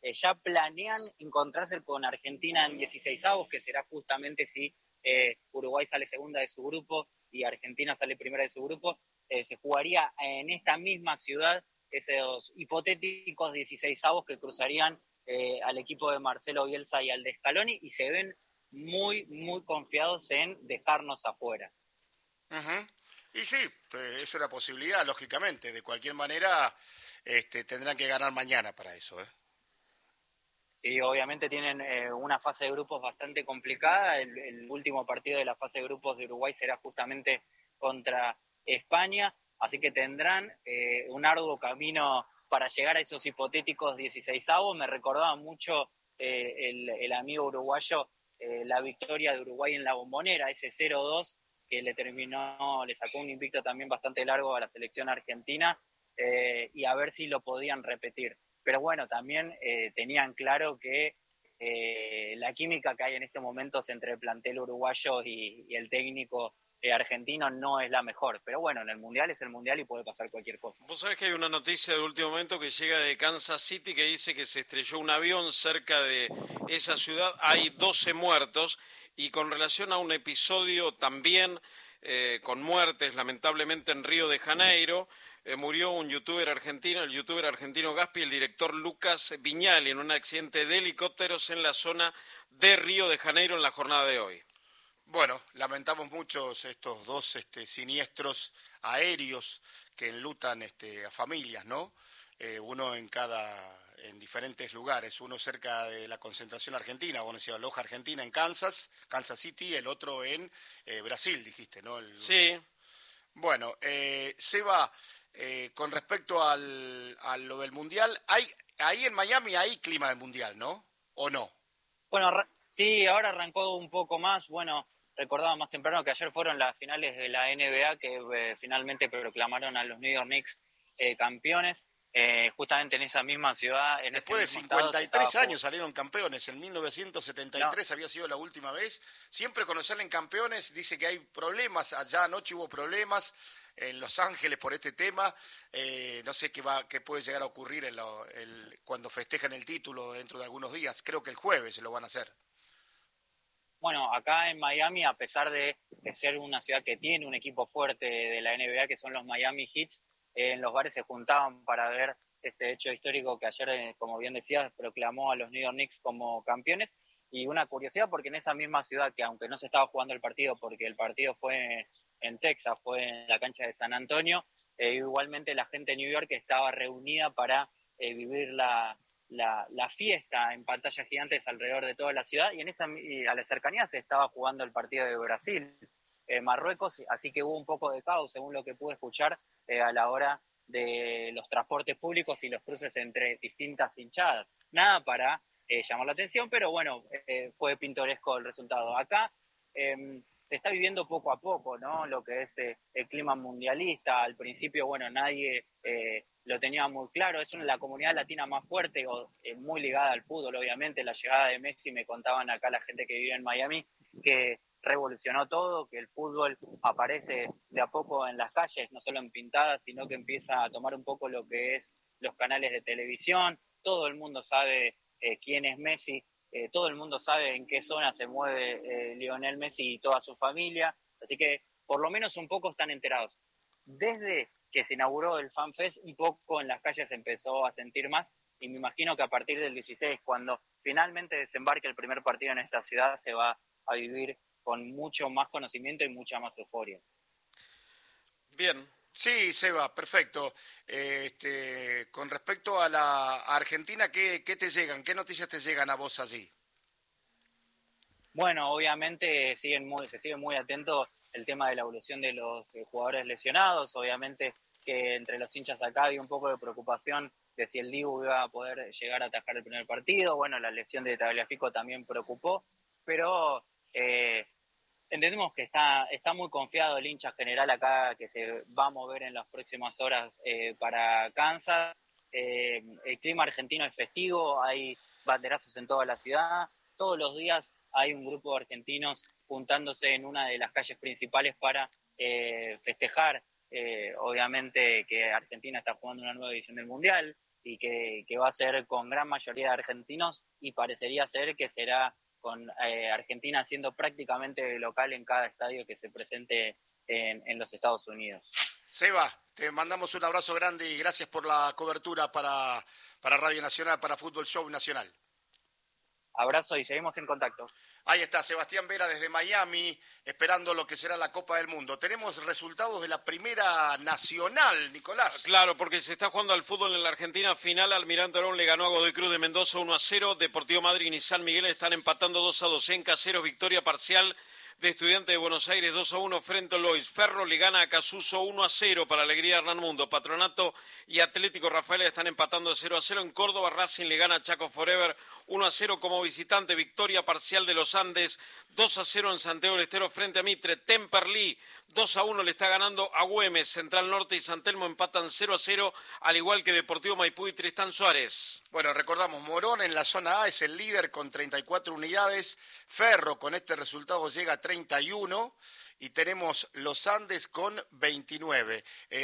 ya planean encontrarse con Argentina en 16avos, que será justamente si Uruguay sale segunda de su grupo y Argentina sale primera de su grupo. Se jugaría en esta misma ciudad esos hipotéticos 16avos que cruzarían al equipo de Marcelo Bielsa y al de Scaloni, y se ven muy, muy confiados en dejarnos afuera. Uh-huh. Y sí, es una posibilidad, lógicamente. De cualquier manera, tendrán que ganar mañana para eso, ¿eh? Sí, obviamente tienen una fase de grupos bastante complicada. El último partido de la fase de grupos de Uruguay será justamente contra España, así que tendrán un arduo camino para llegar a esos hipotéticos 16avos. Me recordaba mucho el amigo uruguayo la victoria de Uruguay en la Bombonera, ese 0-2 que le sacó un invicto también bastante largo a la selección argentina, y a ver si lo podían repetir. Pero bueno, también tenían claro que la química que hay en estos momentos entre el plantel uruguayo y el técnico argentino no es la mejor. Pero bueno, en el Mundial es el Mundial y puede pasar cualquier cosa. Vos sabés que hay una noticia de último momento que llega de Kansas City que dice que se estrelló un avión cerca de esa ciudad. Hay 12 muertos y con relación a un episodio también con muertes, lamentablemente en Río de Janeiro, murió un youtuber argentino, el youtuber argentino Gaspi, el director Lucas Viñali, en un accidente de helicópteros en la zona de Río de Janeiro en la jornada de hoy. Bueno, lamentamos muchos estos dos siniestros aéreos que enlutan a familias, ¿no? Uno en diferentes lugares, uno cerca de la concentración argentina, bueno, decía Loja Argentina en Kansas City, el otro en Brasil, dijiste, ¿no? Sí. Bueno, Seba, con respecto a lo del Mundial, ahí en Miami hay clima de Mundial, ¿no? ¿O no? Bueno, sí, ahora arrancó un poco más. Bueno, recordaba más temprano que ayer fueron las finales de la NBA que finalmente proclamaron a los New York Knicks campeones. Justamente en esa misma ciudad. Después de 53 años salieron campeones, en 1973 había sido la última vez. Siempre cuando salen campeones dice que hay problemas, allá anoche hubo problemas en Los Ángeles por este tema. No sé qué puede llegar a ocurrir cuando festejan el título dentro de algunos días, creo que el jueves lo van a hacer. Bueno, acá en Miami, a pesar de ser una ciudad que tiene un equipo fuerte de la NBA, que son los Miami Heat, en los bares se juntaban para ver este hecho histórico que ayer, como bien decías, proclamó a los New York Knicks como campeones. Y una curiosidad, porque en esa misma ciudad, que aunque no se estaba jugando el partido, porque el partido fue en Texas, fue en la cancha de San Antonio, igualmente la gente de New York estaba reunida para vivir la fiesta en pantallas gigantes alrededor de toda la ciudad, y a la cercanía se estaba jugando el partido de Brasil, Marruecos, así que hubo un poco de caos, según lo que pude escuchar, a la hora de los transportes públicos y los cruces entre distintas hinchadas. Nada para llamar la atención, pero bueno, fue pintoresco el resultado. Acá se está viviendo poco a poco, ¿no? Lo que es el clima mundialista. Al principio, bueno, nadie lo tenía muy claro. Es la comunidad latina más fuerte, muy ligada al fútbol, obviamente. La llegada de Messi, me contaban acá la gente que vive en Miami, que revolucionó todo, que el fútbol aparece de a poco en las calles, no solo en pintadas, sino que empieza a tomar un poco lo que es los canales de televisión. Todo el mundo sabe quién es Messi, todo el mundo sabe en qué zona se mueve Lionel Messi y toda su familia, así que por lo menos un poco están enterados. Desde que se inauguró el FanFest, un poco en las calles se empezó a sentir más, y me imagino que a partir del 16, cuando finalmente desembarque el primer partido en esta ciudad, se va a vivir con mucho más conocimiento y mucha más euforia. Bien. Sí, Seba, perfecto. Con respecto a la Argentina, ¿qué te llegan? ¿Qué noticias te llegan a vos allí? Bueno, obviamente se sigue muy atento el tema de la evolución de los jugadores lesionados. Obviamente que entre los hinchas acá había un poco de preocupación de si el Dibu iba a poder llegar a atajar el primer partido. Bueno, la lesión de Tagliafico también preocupó, pero entendemos que está muy confiado el hincha general acá, que se va a mover en las próximas horas para Kansas. El clima argentino es festivo, hay banderazos en toda la ciudad. Todos los días hay un grupo de argentinos juntándose en una de las calles principales para festejar, obviamente, que Argentina está jugando una nueva edición del Mundial, y que va a ser con gran mayoría de argentinos, y parecería ser que será con Argentina siendo prácticamente local en cada estadio que se presente en los Estados Unidos. Seba, te mandamos un abrazo grande y gracias por la cobertura para Radio Nacional, para Fútbol Show Nacional. Abrazo y seguimos en contacto. Ahí está Sebastián Vera desde Miami, esperando lo que será la Copa del Mundo. Tenemos resultados de la Primera Nacional, Nicolás. Claro, porque se está jugando al fútbol en la Argentina. Final, Almirante Arón le ganó a Godoy Cruz de Mendoza 1-0. Deportivo Madryn y San Miguel están empatando 2-2 en Caseros. Victoria parcial de Estudiantes de Buenos Aires 2-1 frente a Lois. Ferro le gana a Casuso 1-0 para alegría de Hernán Mundo. Patronato y Atlético Rafael están empatando 0-0 en Córdoba. Racing le gana a Chaco Forever 1-0 como visitante. Victoria parcial de los Andes 2-0 en Santiago del Estero frente a Mitre. Temperley 2-1 le está ganando a Güemes. Central Norte y San Telmo empatan 0-0, al igual que Deportivo Maipú y Tristán Suárez. Bueno, recordamos, Morón en la zona A es el líder con 34 unidades. Ferro con este resultado llega a 31 y tenemos los Andes con 29.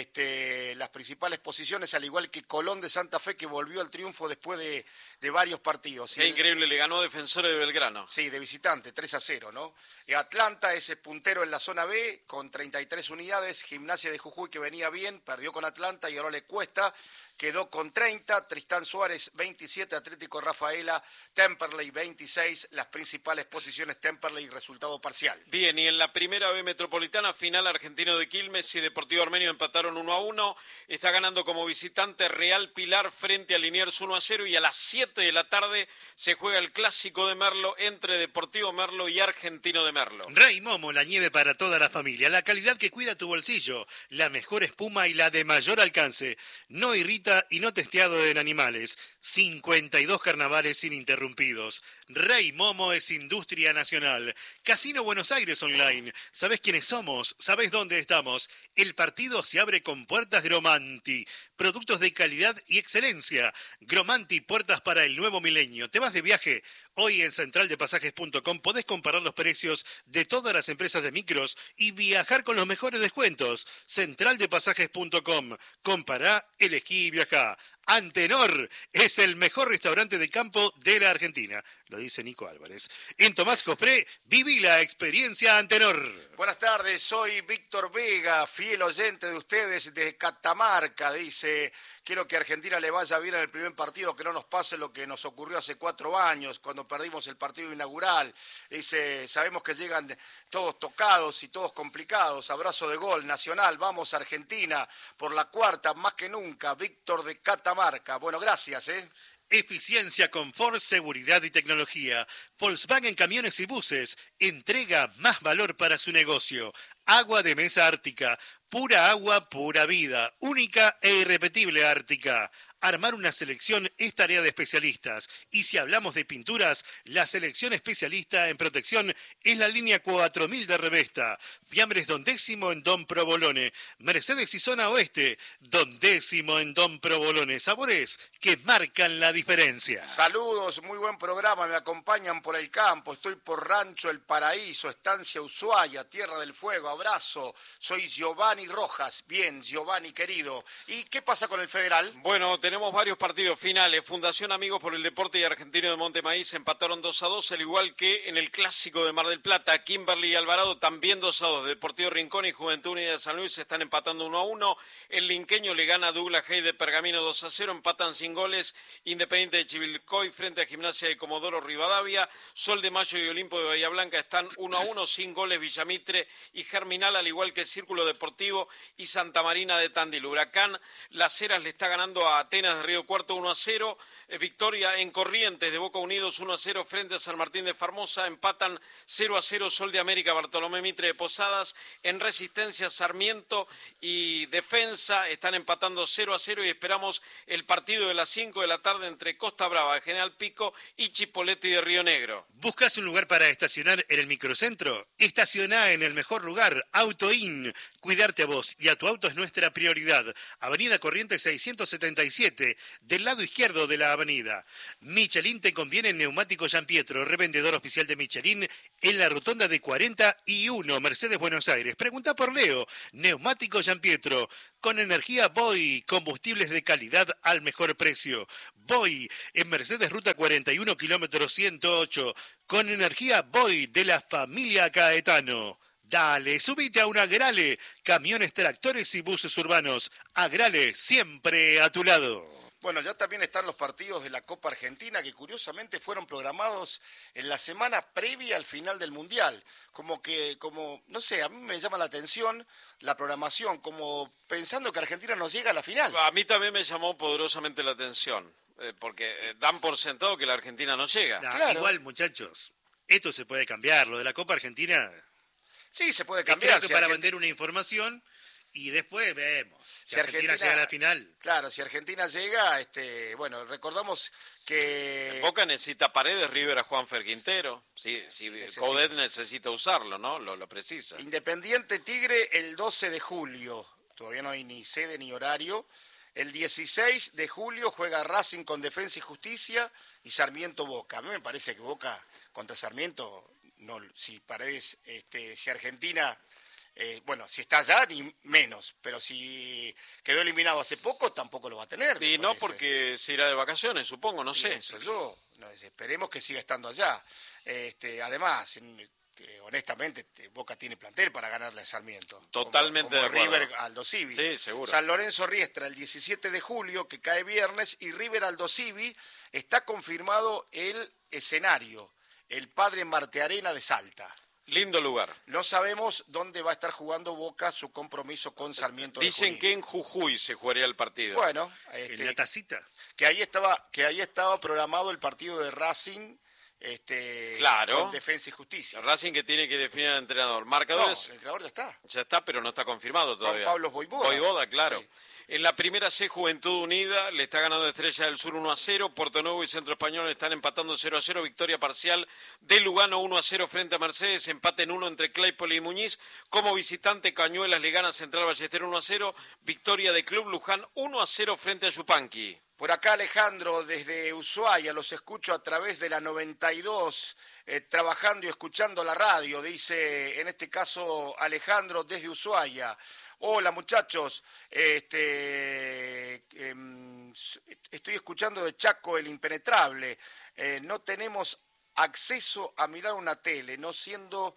Las principales posiciones, al igual que Colón de Santa Fe, que volvió al triunfo después de varios partidos. Qué increíble, le ganó a Defensores de Belgrano. Sí, de visitante, 3-0, ¿no? Atlanta es el puntero en la zona B con 33 unidades. Gimnasia de Jujuy, que venía bien, perdió con Atlanta y ahora le cuesta. Quedó con 30, Tristán Suárez 27, Atlético Rafaela, Temperley 26, las principales posiciones Temperley, resultado parcial. Bien, y en la primera B metropolitana, final Argentino de Quilmes y Deportivo Armenio empataron 1-1, está ganando como visitante Real Pilar frente a Liniers 1-0 y a las 7 de la tarde se juega el Clásico de Merlo entre Deportivo Merlo y Argentino de Merlo. Rey Momo, la nieve para toda la familia, la calidad que cuida tu bolsillo, la mejor espuma y la de mayor alcance, no irrita y no testeado en animales. 52 carnavales ininterrumpidos. Rey Momo es industria nacional. Casino Buenos Aires Online. ¿Sabés quiénes somos? ¿Sabés dónde estamos? El partido se abre con Puertas Gromanti. Productos de calidad y excelencia. Gromanti, puertas para el nuevo milenio. ¿Te vas de viaje? Hoy en centraldepasajes.com podés comparar los precios de todas las empresas de micros y viajar con los mejores descuentos. Centraldepasajes.com. Compará, elegí y viajá. Antenor es el mejor restaurante de campo de la Argentina, lo dice Nico Álvarez. En Tomás Jofré, viví la experiencia Antenor. Buenas tardes, soy Víctor Vega, fiel oyente de ustedes de Catamarca. Dice, quiero que a Argentina le vaya bien en el primer partido, que no nos pase lo que nos ocurrió hace 4 años, cuando perdimos el partido inaugural. Dice, sabemos que llegan todos tocados y todos complicados. Abrazo de gol, Nacional, vamos Argentina, por la cuarta, más que nunca. Víctor de Catamarca. Bueno, gracias, Eficiencia, confort, seguridad y tecnología. Volkswagen Camiones y Buses entrega más valor para su negocio. Agua de mesa Ártica. Pura agua, pura vida. Única e irrepetible Ártica. Armar una selección es tarea de especialistas. Y si hablamos de pinturas, la selección especialista en protección es la línea 4000 de Revesta. Fiambres Don Décimo en Don Provolone. Mercedes y Zona Oeste. Don Décimo en Don Provolone. Sabores que marcan la diferencia. Saludos, muy buen programa. Me acompañan por el campo. Estoy por Rancho El Paraíso, Estancia Ushuaia, Tierra del Fuego. Abrazo. Soy Giovanni Rojas. Bien, Giovanni querido. ¿Y qué pasa con el Federal? Bueno, tenemos varios partidos finales. Fundación Amigos por el Deporte y Argentino de Montemaíz empataron 2-2, al igual que en el Clásico de Mar del Plata. Kimberly y Alvarado también 2-2. Deportivo Rincón y Juventud Unida de San Luis están empatando 1-1. El Linqueño le gana a Douglas Hay de Pergamino 2-0. Empatan sin goles Independiente de Chivilcoy frente a Gimnasia de Comodoro Rivadavia. Sol de Mayo y Olimpo de Bahía Blanca están 1-1, sin goles Villamitre y Germinal, al igual que Círculo Deportivo y Santa Marina de Tandil. Huracán Las Heras le está ganando a Atenas de Río Cuarto 1-0. Victoria en Corrientes de Boca Unidos 1-0 frente a San Martín de Formosa. Empatan 0-0 Sol de América Bartolomé Mitre de Posadas. En Resistencia Sarmiento y Defensa están empatando 0-0 y esperamos el partido de las 5 de la tarde entre Costa Brava de General Pico y Chipoleti de Río Negro. ¿Buscas un lugar para estacionar en el microcentro? Estacioná en el mejor lugar, AutoIn. Cuidarte a vos y a tu auto es nuestra prioridad. Avenida Corrientes 677. 7, del lado izquierdo de la avenida. Michelin te conviene en Neumático Giampietro, revendedor oficial de Michelin en la rotonda de 41, Mercedes, Buenos Aires. Pregunta por Leo. Neumático Giampietro, con energía Boy, combustibles de calidad al mejor precio. Boy, en Mercedes Ruta 41, kilómetro 108, con energía Boy de la familia Caetano. Dale, subite a un Agrale, camiones, tractores y buses urbanos. Agrale, siempre a tu lado. Bueno, ya también están los partidos de la Copa Argentina que curiosamente fueron programados en la semana previa al final del Mundial. No sé, a mí me llama la atención la programación, como pensando que Argentina nos llega a la final. A mí también me llamó poderosamente la atención, porque dan por sentado que la Argentina no llega. Claro. Igual, muchachos, esto se puede cambiar, lo de la Copa Argentina. Sí, se puede cambiar. Creo que para vender una información y después vemos. Si Argentina llega a la final. Claro, si Argentina llega, bueno, recordamos que... Boca necesita Paredes, River a Juanfer Quintero. Si Coudet necesita usarlo, ¿no? Lo precisa. Independiente Tigre el 12 de julio. Todavía no hay ni sede ni horario. El 16 de julio juega Racing con Defensa y Justicia y Sarmiento Boca. A mí me parece que Boca contra Sarmiento, no, si Paredes, si Argentina... si está allá, ni menos, pero si quedó eliminado hace poco, tampoco lo va a tener. Y no porque se irá de vacaciones, supongo, no sé. Esperemos que siga estando allá. Además, honestamente, Boca tiene plantel para ganarle a Sarmiento. Totalmente como de acuerdo. River Aldo Civi. Sí, seguro. San Lorenzo Riestra el 17 de julio, que cae viernes, y River Aldo Civi está confirmado el escenario, el Padre Martearena de Salta. Lindo lugar. No sabemos dónde va a estar jugando Boca su compromiso con Sarmiento de Dicen Junín. que en Jujuy se jugaría el partido. Bueno, en la tacita. Que ahí estaba programado el partido de Racing, claro, con Defensa y Justicia. Racing que tiene que definir al entrenador. Marcadores. No, el entrenador ya está. Ya está, pero no está confirmado todavía. Juan Pablo Voivoda. Voivoda, claro. Sí. En la primera C, Juventud Unida le está ganando Estrella del Sur 1-0. Puerto Nuevo y Centro Español están empatando 0-0. Victoria parcial de Lugano 1-0 frente a Mercedes. Empate en 1 entre Claypole y Muñiz. Como visitante, Cañuelas le gana Central Ballester 1-0. Victoria de Club Luján 1-0 frente a Yupanqui. Por acá Alejandro, desde Ushuaia, los escucho a través de la 92, trabajando y escuchando la radio, dice en este caso Alejandro desde Ushuaia. Hola muchachos, estoy escuchando de Chaco el Impenetrable, no tenemos acceso a mirar una tele, no siendo,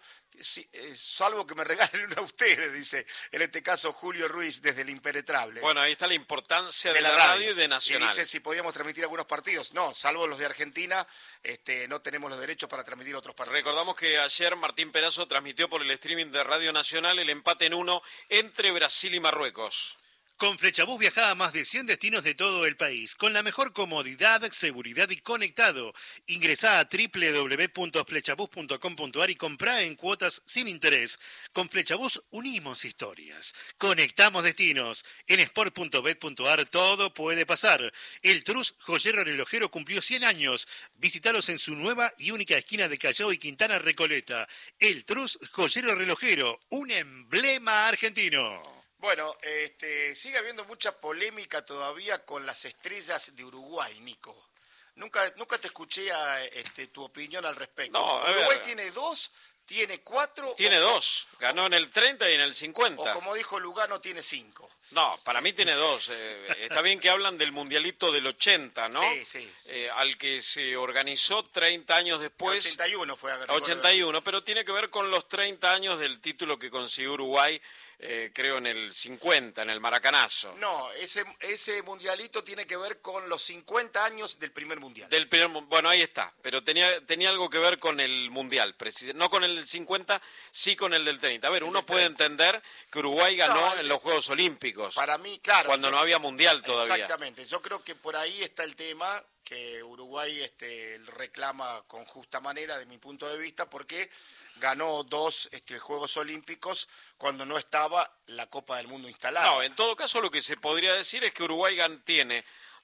salvo que me regalen una a ustedes, dice en este caso Julio Ruiz desde el Impenetrable. Bueno, ahí está la importancia de la radio y de Nacional. Y dice si podíamos transmitir algunos partidos. No, salvo los de Argentina, no tenemos los derechos para transmitir otros partidos. Recordamos que ayer Martín Perazo transmitió por el streaming de Radio Nacional el empate en 1 entre Brasil y Marruecos. Con Flechabús viaja a más de 100 destinos de todo el país, con la mejor comodidad, seguridad y conectado. Ingresá a www.flechabús.com.ar y comprá en cuotas sin interés. Con Flechabús unimos historias, conectamos destinos. En sport.bet.ar todo puede pasar. El Trus Joyero Relojero cumplió 100 años. Visítalos en su nueva y única esquina de Callao y Quintana Recoleta. El Trus Joyero Relojero, un emblema argentino. Bueno, sigue habiendo mucha polémica todavía con las estrellas de Uruguay, Nico. Nunca te escuché tu opinión al respecto. No, Uruguay tiene 2, tiene 4... Tiene 2, ganó en el 30 y en el 50. O como dijo Lugano, tiene 5. No, para mí tiene 2. Está bien que hablan del mundialito del 80, ¿no? Sí. Al que se organizó 30 años después. 81 fue. 81, pero tiene que ver con los 30 años del título que consiguió Uruguay, creo en el 50, en el Maracanazo. No, ese mundialito tiene que ver con los 50 años del primer mundial. Bueno, ahí está, pero tenía algo que ver con el mundial, no con el 50, sí con el del 30. A ver, uno puede entender que Uruguay ganó en los Juegos Olímpicos. Para mí, claro. Cuando no había mundial todavía. Exactamente. Yo creo que por ahí está el tema que Uruguay reclama con justa manera, de mi punto de vista, porque ganó 2 Juegos Olímpicos cuando no estaba la Copa del Mundo instalada. No, en todo caso lo que se podría decir es que Uruguay tiene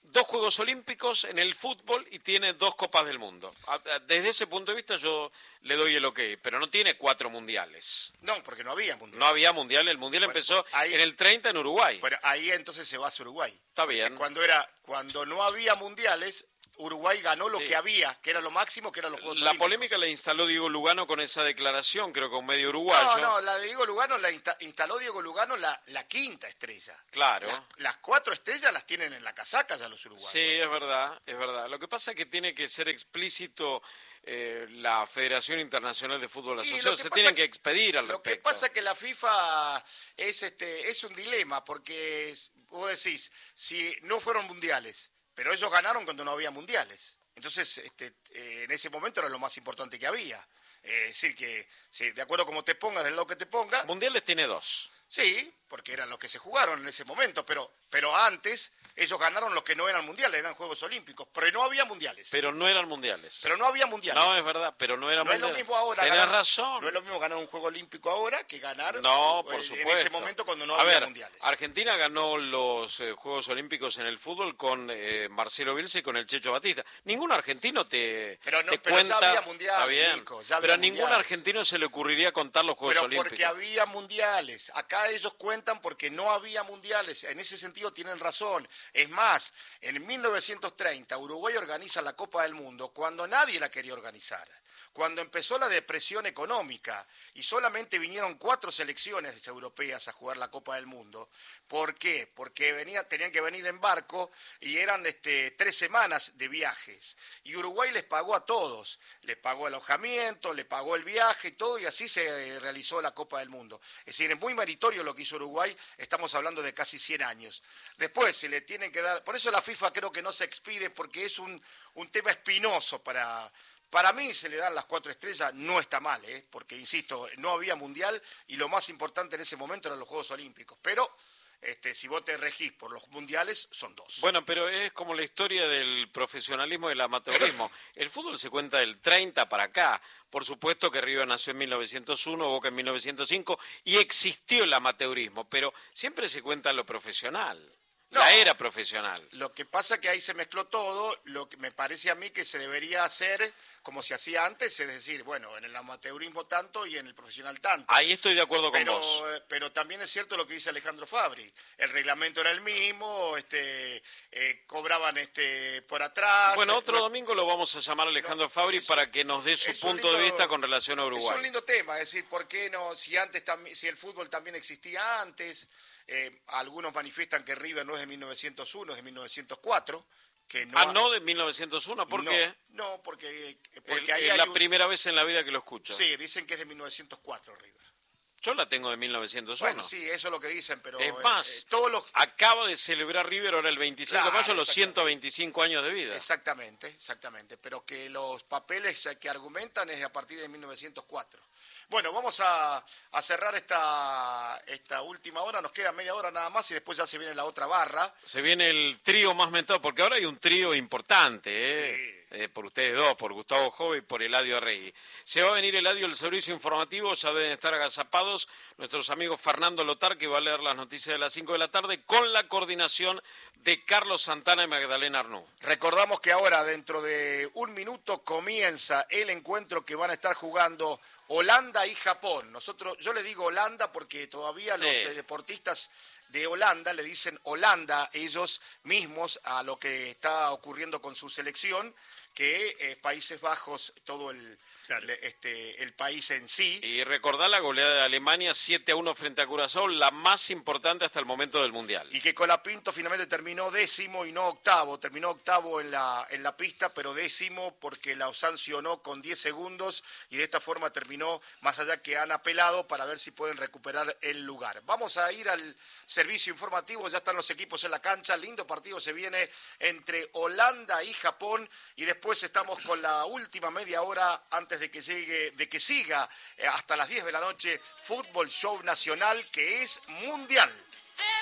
2 Juegos Olímpicos en el fútbol y tiene 2 Copas del Mundo. Desde ese punto de vista yo le doy el ok, pero no tiene 4 mundiales. No, porque no había mundial. No había mundial, el mundial empezó en el 30 en Uruguay. Pero ahí entonces se va a Uruguay. Está bien. Cuando no había mundiales, Uruguay ganó lo que había, que era lo máximo, que eran los Juegos Olímpicos. La polémica la instaló Diego Lugano con esa declaración, creo que un medio uruguayo. No, la de Diego Lugano la instaló Diego Lugano la quinta estrella. Claro. Las 4 estrellas las tienen en la casaca ya los uruguayos. Sí, es verdad. Lo que pasa es que tiene que ser explícito la Federación Internacional de Fútbol Asociado. Se tienen que expedir al respecto. Lo que pasa es que la FIFA es un dilema, porque vos decís, si no fueron mundiales, pero ellos ganaron cuando no había mundiales. Entonces, en ese momento era lo más importante que había. Es decir, que de acuerdo a cómo te pongas, del lado que te pongas... Mundiales tiene 2. Sí, porque eran los que se jugaron en ese momento, pero antes ellos ganaron los que no eran mundiales, eran Juegos Olímpicos, pero no había mundiales. Pero no eran mundiales. Pero no había mundiales. No, es verdad, pero no eran mundiales. No es lo mismo ahora. Tenés razón. No es lo mismo ganar un Juego Olímpico ahora que ganar por supuesto. En ese momento cuando no había mundiales. Argentina ganó los Juegos Olímpicos en el fútbol con Marcelo Bielsa y con el Checho Batista. Ningún argentino te cuenta... ya había mundiales, está bien, Nico, pero a ningún argentino se le ocurriría contar los Juegos Olímpicos. Porque había mundiales. Acá ellos cuentan porque no había mundiales. En ese sentido tienen razón. Es más, en 1930 Uruguay organiza la Copa del Mundo cuando nadie la quería organizar. Cuando empezó la depresión económica y solamente vinieron 4 selecciones europeas a jugar la Copa del Mundo. ¿Por qué? Porque tenían que venir en barco y eran 3 semanas de viajes. Y Uruguay les pagó a todos. Les pagó alojamiento, les pagó el viaje y todo, y así se realizó la Copa del Mundo. Es decir, es muy meritorio lo que hizo Uruguay, estamos hablando de casi 100 años. Después se le tienen que dar... Por eso la FIFA creo que no se expide, porque es un tema espinoso Para mí se le dan las 4 estrellas, no está mal, porque, insisto, no había mundial y lo más importante en ese momento eran los Juegos Olímpicos. Pero si vos te regís por los mundiales, son 2. Bueno, pero es como la historia del profesionalismo y del amateurismo. El fútbol se cuenta del 30 para acá. Por supuesto que River nació en 1901, Boca en 1905 y existió el amateurismo, pero siempre se cuenta lo profesional. La era profesional. Lo que pasa es que ahí se mezcló todo, lo que me parece a mí que se debería hacer como se hacía antes, es decir, bueno, en el amateurismo tanto y en el profesional tanto. Ahí estoy de acuerdo con vos. Pero también es cierto lo que dice Alejandro Fabri, el reglamento era el mismo, cobraban por atrás. Bueno, otro domingo lo vamos a llamar a Alejandro Fabri para que nos dé su punto de vista con relación a Uruguay. Es un lindo tema, es decir, ¿por qué no? Si el fútbol también existía antes... algunos manifiestan que River no es de 1901, es de 1904. Que no no de 1901, ¿por qué? No, porque ahí es la primera vez en la vida que lo escucho. Sí, dicen que es de 1904 River. Yo la tengo de 1901. Bueno, sí, eso es lo que dicen, pero... Es más, acaba de celebrar River ahora el 25 de mayo los 125 años de vida. Exactamente, pero que los papeles que argumentan es a partir de 1904. Bueno, vamos a cerrar esta última hora, nos queda media hora nada más y después ya se viene la otra barra. Se viene el trío más mentado, porque ahora hay un trío importante, Sí. Por ustedes dos, por Gustavo Jove y por Eladio Arregui. Se va a venir Eladio el servicio informativo, ya deben estar agazapados nuestros amigos Fernando Lotar, que va a leer las noticias de las 5 de la tarde, con la coordinación de Carlos Santana y Magdalena Arnú. Recordamos que ahora, dentro de un minuto, comienza el encuentro que van a estar jugando Holanda y Japón. Yo le digo Holanda porque todavía los deportistas de Holanda le dicen Holanda ellos mismos a lo que está ocurriendo con su selección, que Países Bajos, todo el país en sí. Y recordar la goleada de Alemania 7-1 frente a Curazao, la más importante hasta el momento del Mundial. Y que Colapinto finalmente terminó 10º y no 8º, terminó 8º en la pista, pero 10º porque la sancionó con 10 segundos y de esta forma terminó, más allá que han apelado para ver si pueden recuperar el lugar. Vamos a ir al servicio informativo, ya están los equipos en la cancha, lindo partido se viene entre Holanda y Japón y después estamos con la última media hora antes de que siga hasta las 10 de la noche Fútbol Show Nacional, que es mundial.